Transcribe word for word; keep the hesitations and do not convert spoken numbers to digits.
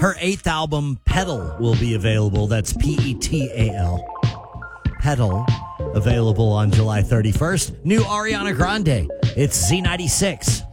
Her eighth album, Petal, will be available. That's P E T A L. Petal, available on July thirty-first. New Ariana Grande. It's Z ninety-six.